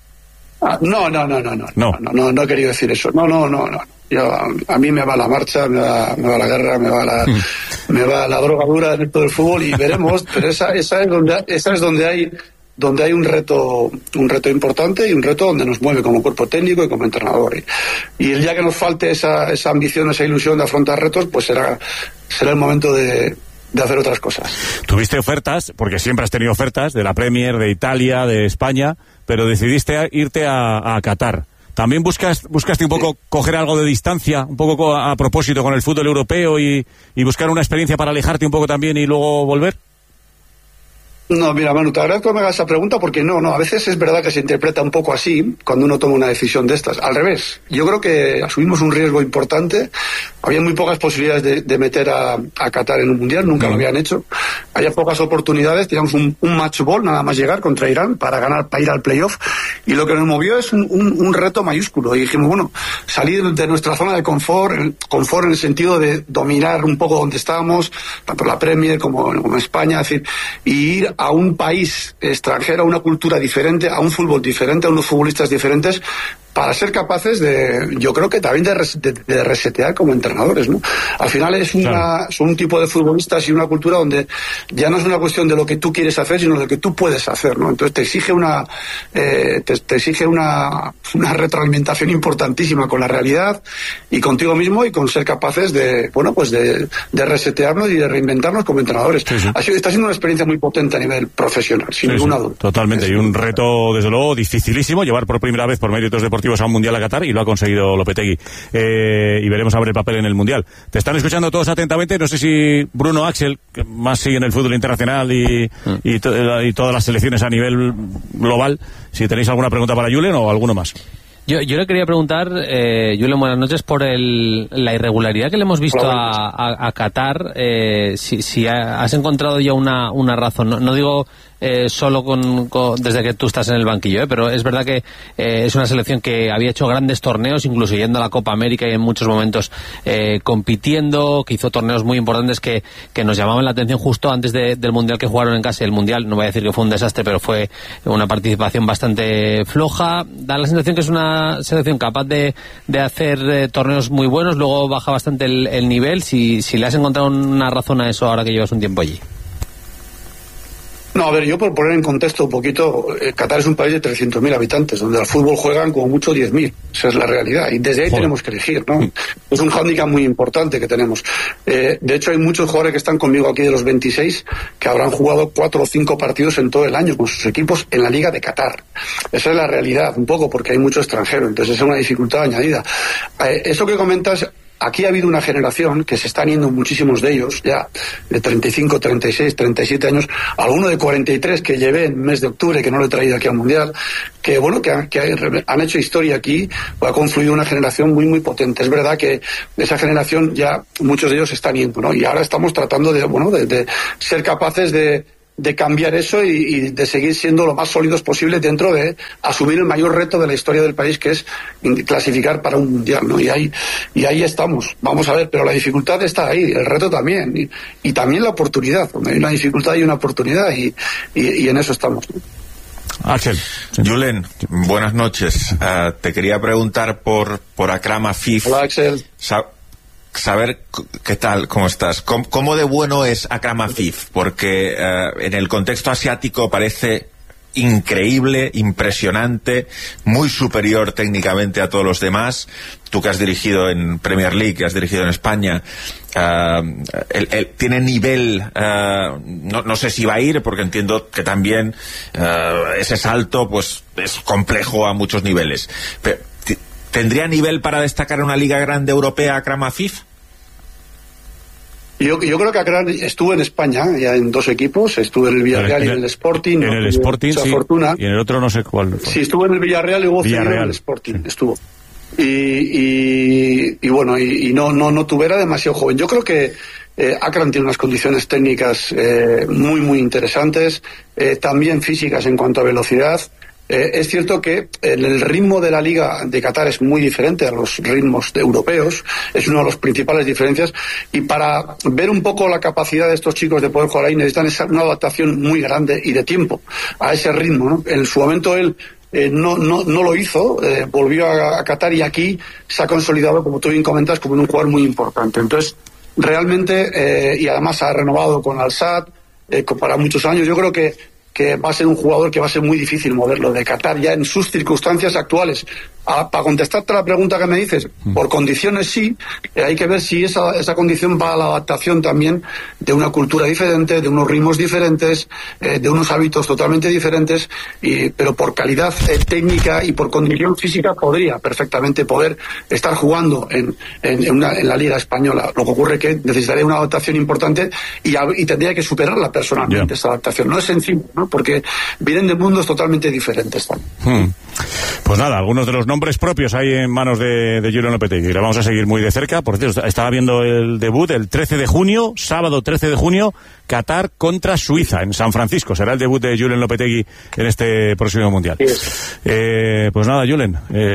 No he querido decir eso. No. A mí me va la marcha, me va la guerra, me va la droga dura dentro del fútbol y veremos, pero esa es donde hay un reto importante y un reto donde nos mueve como cuerpo técnico y como entrenador. Y el día que nos falte esa ambición, esa ilusión de afrontar retos, pues será el momento de hacer otras cosas. Tuviste ofertas, porque siempre has tenido ofertas, de la Premier, de Italia, de España, pero decidiste irte a Qatar. ¿También buscaste un poco coger algo de distancia, un poco a propósito con el fútbol europeo y buscar una experiencia para alejarte un poco también y luego volver? No, mira, Manu, te agradezco que me hagas esa pregunta porque a veces es verdad que se interpreta un poco así cuando uno toma una decisión de estas. Al revés, yo creo que asumimos un riesgo importante. Había muy pocas posibilidades de meter a Qatar en un mundial, nunca lo habían hecho. Había pocas oportunidades, teníamos un match ball nada más llegar contra Irán para ir al playoff y lo que nos movió es un reto mayúsculo y dijimos, bueno, salir de nuestra zona de confort en el sentido de dominar un poco donde estábamos, tanto la Premier como España, es decir, y ir a un país extranjero, a una cultura diferente, a un fútbol diferente, a unos futbolistas diferentes, para ser capaces yo creo que también de resetear como entrenadores, ¿no? Al final son un tipo de futbolistas y una cultura donde ya no es una cuestión de lo que tú quieres hacer, sino de lo que tú puedes hacer, ¿no? Entonces te exige una retroalimentación importantísima con la realidad y contigo mismo y con ser capaces de resetearnos y de reinventarnos como entrenadores. Sí. Está siendo una experiencia muy potente a nivel profesional, sin ninguna duda. Totalmente, y un reto, desde luego, dificilísimo, llevar por primera vez por méritos deportivos a un mundial a Qatar y lo ha conseguido Lopetegui. Y veremos a ver el papel en el mundial. Te están escuchando todos atentamente. No sé si Bruno, Axel, que más sigue en el fútbol internacional y todas las selecciones a nivel global, si tenéis alguna pregunta para Julen o alguno más. Yo le quería preguntar, Julen, buenas noches, por la irregularidad que le hemos visto a Qatar, si has encontrado ya una razón. No digo solo desde que tú estás en el banquillo, pero es verdad que es una selección que había hecho grandes torneos, incluso yendo a la Copa América y en muchos momentos compitiendo, que hizo torneos muy importantes que nos llamaban la atención justo antes del Mundial que jugaron en casa. El Mundial, no voy a decir que fue un desastre, pero fue una participación bastante floja. Da la sensación que es una selección capaz de hacer torneos muy buenos, luego baja bastante el nivel. Si le has encontrado una razón a eso ahora que llevas un tiempo allí. No, a ver, yo por poner en contexto un poquito, Qatar es un país de 300.000 habitantes, donde al fútbol juegan como mucho 10.000. Esa es la realidad. Y desde ahí tenemos que elegir, ¿no? Es un hándicap muy importante que tenemos. De hecho, hay muchos jugadores que están conmigo aquí de los 26 que habrán jugado 4 o 5 partidos en todo el año con sus equipos en la Liga de Qatar. Esa es la realidad, un poco, porque hay mucho extranjero. Entonces es una dificultad añadida. Eso que comentas... Aquí ha habido una generación que se están yendo, muchísimos de ellos, ya de 35, 36, 37 años, alguno de 43 que llevé en el mes de octubre, que no lo he traído aquí al Mundial, que bueno, que han hecho historia aquí, ha confluido una generación muy, muy potente. Es verdad que esa generación ya muchos de ellos se están yendo, ¿no? Y ahora estamos tratando de ser capaces de cambiar eso y de seguir siendo lo más sólidos posible dentro de asumir el mayor reto de la historia del país, que es clasificar para un mundial, ¿no? Y ahí estamos. Vamos a ver, pero la dificultad está ahí, el reto también, y también la oportunidad. Hay una dificultad y una oportunidad, y en eso estamos, ¿no? Axel. Julen, buenas noches. Te quería preguntar por Akram Afif. Hola, Axel. Saber qué tal, cómo estás. ¿Cómo de bueno es Akram Afif? Porque en el contexto asiático parece increíble, impresionante, muy superior técnicamente a todos los demás. Tú que has dirigido en Premier League, que has dirigido en España, él tiene nivel, no sé si va a ir, porque entiendo que también ese salto pues es complejo a muchos niveles. Pero, ¿tendría nivel para destacar en una liga grande europea Akram Afif? Yo creo que Akram estuvo en España, ya en 2 equipos, estuvo en el Villarreal y en el Sporting. En el Sporting, sí, fortuna. Y en el otro no sé cuál fue. Sí, estuvo en el Villarreal y luego en el Sporting, sí. Estuvo. Y bueno, no era demasiado joven. Yo creo que Akram tiene unas condiciones técnicas muy, muy interesantes, también físicas en cuanto a velocidad. Es cierto que el ritmo de la Liga de Qatar es muy diferente a los ritmos europeos, es una de las principales diferencias, y para ver un poco la capacidad de estos chicos de poder jugar ahí necesitan una adaptación muy grande y de tiempo a ese ritmo, ¿no? En su momento él no lo hizo, volvió a Qatar y aquí se ha consolidado, como tú bien comentas, como un jugador muy importante. Entonces, realmente, y además ha renovado con Al-Sadd para muchos años. Yo creo que va a ser un jugador que va a ser muy difícil moverlo de Qatar ya en sus circunstancias actuales. Para contestarte a la pregunta que me dices, por condiciones sí, hay que ver si esa condición va a la adaptación también de una cultura diferente, de unos ritmos diferentes, de unos hábitos totalmente diferentes, pero por calidad técnica y por condición física podría perfectamente poder estar jugando en la Liga Española. Lo que ocurre es que necesitaría una adaptación importante y tendría que superarla personalmente, esa adaptación. No es sencillo, ¿no? Porque vienen de mundos totalmente diferentes también. Pues nada, algunos de los nombres propios ahí en manos de Julen Lopetegui. Le vamos a seguir muy de cerca. Por cierto, estaba viendo el debut el 13 de junio, sábado 13 de junio, Qatar contra Suiza en San Francisco. Será el debut de Julen Lopetegui en este próximo Mundial. Pues nada, Julen,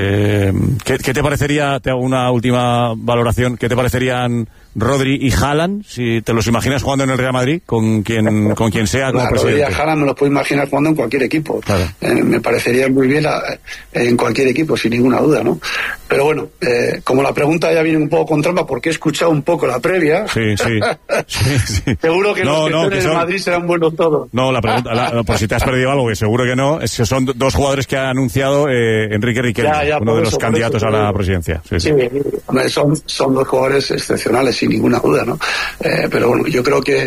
¿qué te parecería, te hago una última valoración, qué te parecerían Rodri y Haaland, si te los imaginas jugando en el Real Madrid, con quien sea como presidente? Rodri y Haaland me los puedo imaginar jugando en cualquier equipo. Claro. Me parecería muy bien en cualquier equipo, sin ninguna duda, ¿no? Pero bueno, como la pregunta ya viene un poco con trampa, porque he escuchado un poco la previa. Sí. Seguro que los que estén en Madrid serán buenos todos. No, la pregunta, por si te has perdido algo, que seguro que no, es que son 2 jugadores que ha anunciado Enrique Riquelme, uno de los candidatos a la presidencia. Sí. Son 2 jugadores excepcionales, sin ninguna duda, ¿no? Pero bueno, yo creo que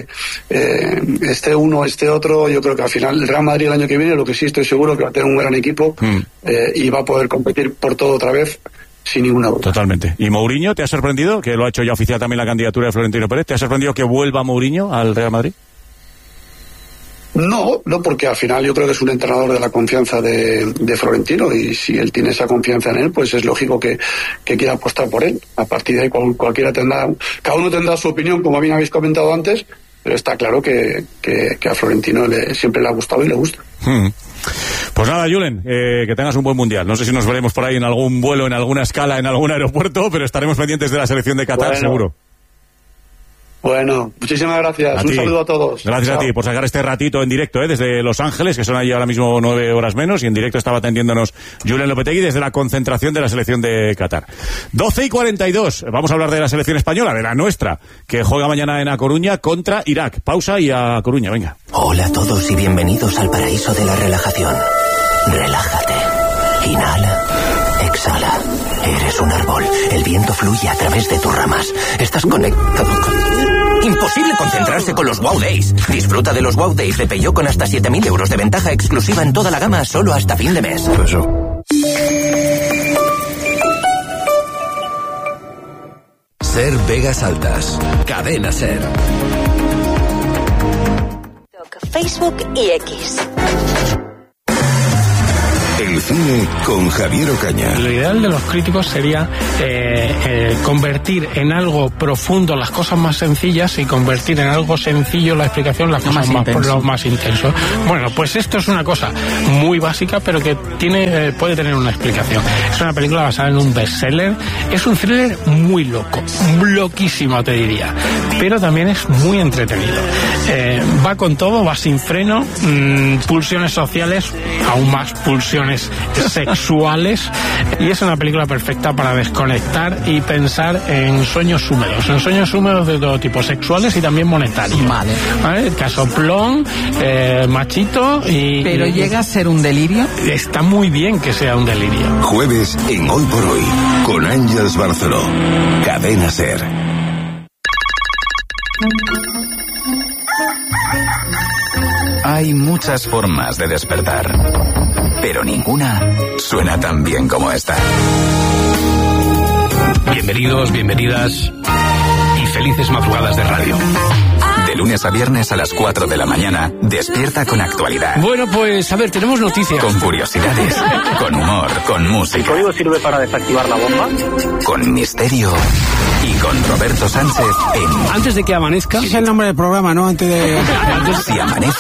este uno, este otro, yo creo que al final el Real Madrid el año que viene, lo que sí estoy seguro que va a tener un gran equipo y va a poder competir por todo otra vez, sin ninguna duda. Totalmente. ¿Y Mourinho te ha sorprendido? Que lo ha hecho ya oficial también la candidatura de Florentino Pérez. ¿Te ha sorprendido que vuelva Mourinho al Real Madrid? No, porque al final yo creo que es un entrenador de la confianza de Florentino, y si él tiene esa confianza en él, pues es lógico que quiera apostar por él. A partir de ahí cualquiera cada uno tendrá su opinión, como bien habéis comentado antes, está claro que a Florentino siempre le ha gustado y le gusta. Pues nada, Julen, que tengas un buen mundial. No sé si nos veremos por ahí en algún vuelo, en alguna escala, en algún aeropuerto, pero estaremos pendientes de la selección de Qatar, seguro. Bueno, muchísimas gracias. Un saludo a todos. Gracias a ti por sacar este ratito en directo, desde Los Ángeles, que son allí ahora mismo 9 horas menos, y en directo estaba atendiéndonos Julen Lopetegui desde la concentración de la selección de Qatar. 12:42. Vamos a hablar de la selección española, de la nuestra, que juega mañana en A Coruña contra Irak. Pausa y a Coruña, venga. Hola a todos y bienvenidos al paraíso de la relajación. Relájate. Inhala. Exhala. Eres un árbol. El viento fluye a través de tus ramas. Estás conectado con... Imposible concentrarse con los Wow Days. Disfruta de los Wow Days de Peugeot con hasta 7.000 euros de ventaja exclusiva en toda la gama solo hasta fin de mes. Ser Vegas Altas. Cadena Ser. Facebook y X. El cine con Javier Ocaña. Lo ideal de los críticos sería convertir en algo profundo las cosas más sencillas y convertir en algo sencillo la explicación las cosas más intenso. Bueno, pues esto es una cosa muy básica, pero que puede tener una explicación. Es una película basada en un bestseller. Es un thriller muy loco, loquísimo te diría, pero también es muy entretenido. Va con todo, va sin freno, pulsiones sociales, aún más pulsiones sexuales, y es una película perfecta para desconectar y pensar en sueños húmedos de todo tipo, sexuales y también monetarios. ¿Vale? Casoplón, machito y... ¿Pero llega a ser un delirio? Está muy bien que sea un delirio. Jueves en Hoy por Hoy, con Ángeles Barceló. Cadena Ser. Hay muchas formas de despertar, pero ninguna suena tan bien como esta. Bienvenidos, bienvenidas y felices madrugadas de radio. De lunes a viernes a las 4 de la mañana, despierta con actualidad. Bueno, pues, a ver, tenemos noticias. Con curiosidades, con humor, con música. ¿El código sirve para desactivar la bomba? Con misterio y con Roberto Sánchez en... Antes de que amanezca. Ese es el nombre del programa, ¿no? Antes de... Si amanece